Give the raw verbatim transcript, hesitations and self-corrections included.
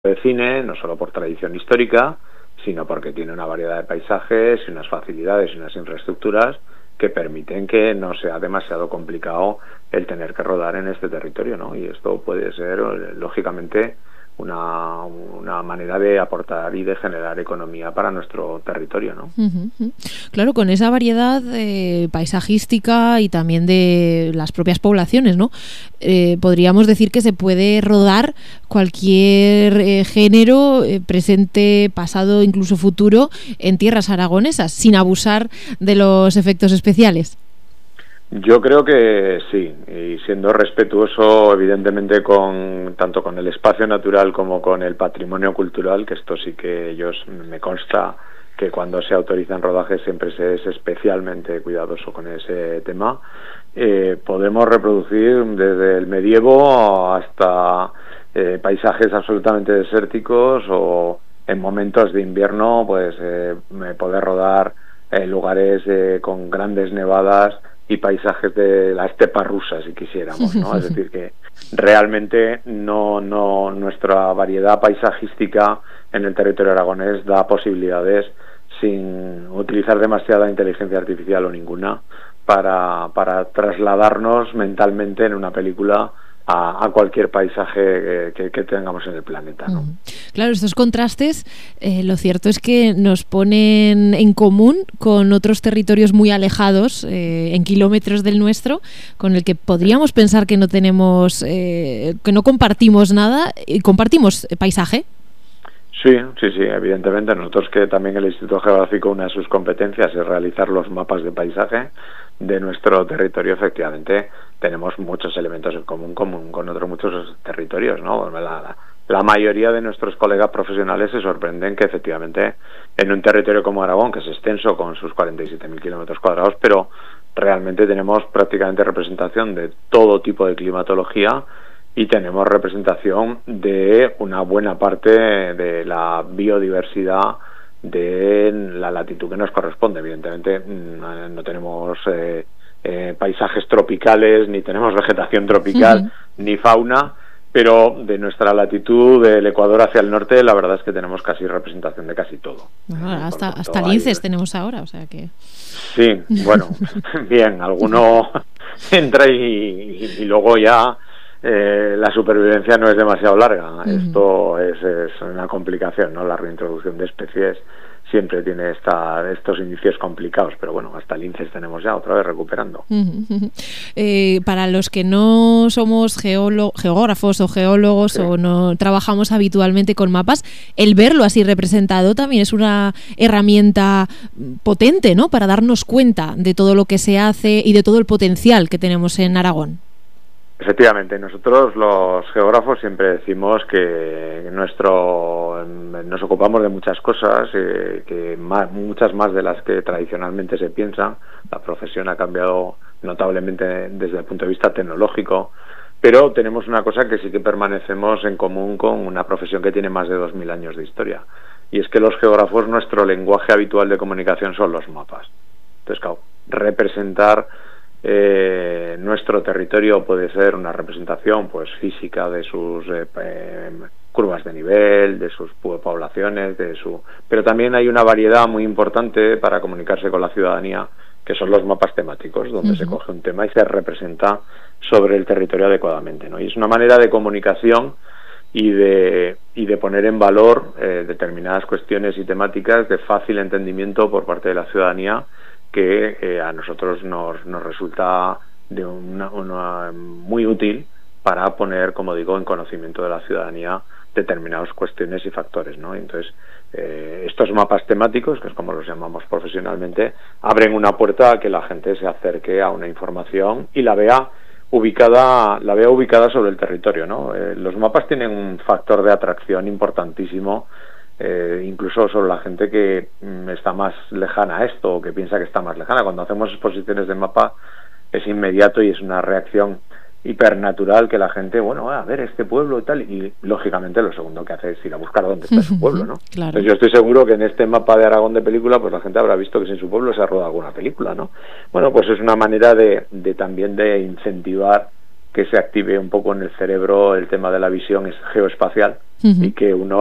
de cine, no solo por tradición histórica, sino porque tiene una variedad de paisajes y unas facilidades y unas infraestructuras que permiten que no sea demasiado complicado el tener que rodar en este territorio, ¿no? Y esto puede ser, lógicamente, una, una manera de aportar y de generar economía para nuestro territorio, ¿no? Uh-huh. Claro, con esa variedad eh, paisajística y también de las propias poblaciones, ¿no? Eh, podríamos decir que se puede rodar cualquier eh, género, eh, presente, pasado, incluso futuro, en tierras aragonesas, sin abusar de los efectos especiales. Yo creo que sí, y siendo respetuoso evidentemente con tanto con el espacio natural como con el patrimonio cultural, que esto sí que ellos, me consta que cuando se autorizan rodajes siempre se es especialmente cuidadoso con ese tema. Eh, podemos reproducir desde el medievo hasta eh, paisajes absolutamente desérticos, o en momentos de invierno pues eh, poder rodar en lugares eh, con grandes nevadas y paisajes de la estepa rusa, si quisiéramos, ¿no? Es decir, que realmente no, no, nuestra variedad paisajística en el territorio aragonés da posibilidades, sin utilizar demasiada inteligencia artificial o ninguna, para, para trasladarnos mentalmente en una película a, a cualquier paisaje que, que tengamos en el planeta, ¿no? Claro, estos contrastes, eh, lo cierto es que nos ponen en común con otros territorios muy alejados, eh, en kilómetros del nuestro, con el que podríamos pensar que no tenemos, eh, que no compartimos nada, y compartimos paisaje. Sí, sí, sí, evidentemente. Nosotros, que también el Instituto Geográfico, una de sus competencias es realizar los mapas de paisaje de nuestro territorio, efectivamente tenemos muchos elementos en común, común con otros muchos territorios, ¿no? La, la, la mayoría de nuestros colegas profesionales se sorprenden que efectivamente en un territorio como Aragón, que es extenso con sus cuarenta y siete mil kilómetros cuadrados, pero realmente tenemos prácticamente representación de todo tipo de climatología, y tenemos representación de una buena parte de la biodiversidad de la latitud que nos corresponde. Evidentemente no tenemos eh, eh, paisajes tropicales, ni tenemos vegetación tropical, uh-huh. ni fauna, pero de nuestra latitud del Ecuador hacia el norte, la verdad es que tenemos casi representación de casi todo. Bueno, eh, hasta hasta linces hay... tenemos ahora, o sea que... Sí, bueno, bien, alguno entra y, y, y luego ya... Eh, la supervivencia no es demasiado larga. Uh-huh. Esto es, es una complicación, ¿no? La reintroducción de especies siempre tiene esta, estos inicios complicados, pero bueno, hasta linces tenemos ya otra vez recuperando. Uh-huh. Eh, para los que no somos geólogo, geógrafos o geólogos, sí, o no trabajamos habitualmente con mapas, el verlo así representado también es una herramienta potente, ¿no? Para darnos cuenta de todo lo que se hace y de todo el potencial que tenemos en Aragón. Efectivamente, nosotros los geógrafos siempre decimos que nuestro nos ocupamos de muchas cosas, eh, que más, muchas más de las que tradicionalmente se piensan. La profesión ha cambiado notablemente desde el punto de vista tecnológico, pero tenemos una cosa que sí que permanecemos en común con una profesión que tiene más de dos mil años de historia, y es que los geógrafos, nuestro lenguaje habitual de comunicación son los mapas. Entonces, claro, representar Eh, nuestro territorio puede ser una representación pues física de sus eh, eh, curvas de nivel, de sus poblaciones, de su, pero también hay una variedad muy importante para comunicarse con la ciudadanía, que son los mapas temáticos, donde uh-huh. se coge un tema y se representa sobre el territorio adecuadamente, ¿no? Y es una manera de comunicación y de y de poner en valor eh, determinadas cuestiones y temáticas de fácil entendimiento por parte de la ciudadanía, que eh, a nosotros nos, nos resulta de una, una muy útil para poner, como digo, en conocimiento de la ciudadanía determinadas cuestiones y factores, ¿no? Entonces, eh, estos mapas temáticos, que es como los llamamos profesionalmente, abren una puerta a que la gente se acerque a una información y la vea ubicada, la vea ubicada sobre el territorio, ¿no? Eh, los mapas tienen un factor de atracción importantísimo, Eh, incluso sobre la gente que mm, está más lejana a esto, o que piensa que está más lejana. Cuando hacemos exposiciones de mapa es inmediato y es una reacción hipernatural que la gente, bueno, a ver este pueblo y tal, y lógicamente lo segundo que hace es ir a buscar dónde está su pueblo, ¿no? Claro. Entonces yo estoy seguro que en este mapa de Aragón de película, pues la gente habrá visto que sin su pueblo se ha rodado alguna película, ¿no? Bueno, pues es una manera de, de también de incentivar que se active un poco en el cerebro el tema de la visión geoespacial uh-huh. y que uno